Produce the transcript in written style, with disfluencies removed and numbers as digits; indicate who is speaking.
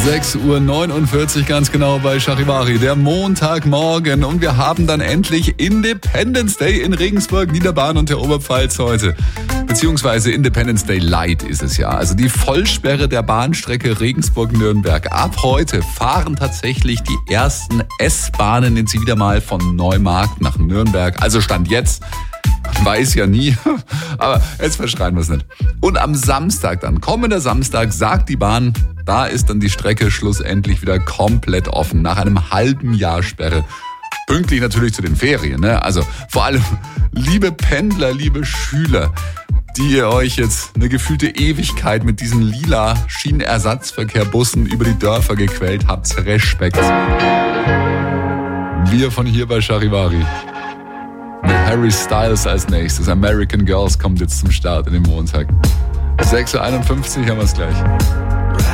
Speaker 1: 6:49 Uhr ganz genau bei Charivari, der Montagmorgen, und wir haben dann endlich Independence Day in Regensburg, Niederbayern und der Oberpfalz heute. Beziehungsweise Independence Day Light ist es ja. Also die Vollsperre der Bahnstrecke Regensburg-Nürnberg. Ab heute fahren tatsächlich die ersten S-Bahnen jetzt wieder mal von Neumarkt nach Nürnberg. Also Stand jetzt. Man weiß ja nie, aber jetzt verschreien wir es nicht. Und am Samstag dann, kommender Samstag, sagt die Bahn, da ist dann die Strecke schlussendlich wieder komplett offen, nach einem halben Jahr Sperre. Pünktlich natürlich zu den Ferien, ne? Also vor allem, liebe Pendler, liebe Schüler, die ihr euch jetzt eine gefühlte Ewigkeit mit diesen lila Schienenersatzverkehrbussen über die Dörfer gequält habt, Respekt. Wir von hier bei Charivari. Mit Harry Styles als nächstes. American Girls kommt jetzt zum Start in den Montag. 6:51 Uhr haben wir es gleich.